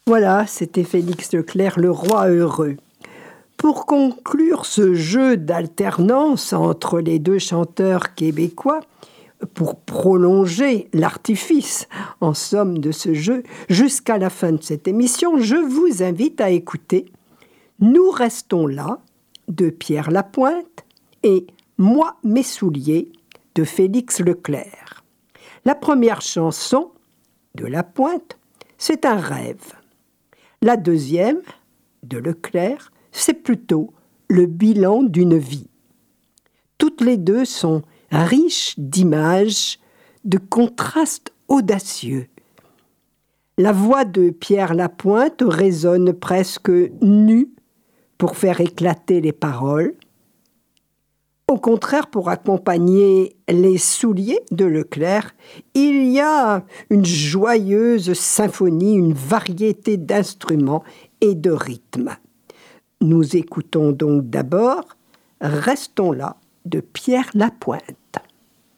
Voilà, c'était Félix Leclerc, le roi heureux. Pour conclure ce jeu d'alternance entre les deux chanteurs québécois, pour prolonger l'artifice, en somme, de ce jeu, jusqu'à la fin de cette émission, je vous invite à écouter « Nous restons là » de Pierre Lapointe et « Moi, mes souliers » de Félix Leclerc. La première chanson de Lapointe, c'est un rêve. La deuxième, de Leclerc, c'est plutôt le bilan d'une vie. Toutes les deux sont riches d'images, de contrastes audacieux. La voix de Pierre Lapointe résonne presque nue pour faire éclater les paroles. Au contraire, pour accompagner les souliers de Leclerc, il y a une joyeuse symphonie, une variété d'instruments et de rythmes. Nous écoutons donc d'abord « Restons là » de Pierre Lapointe.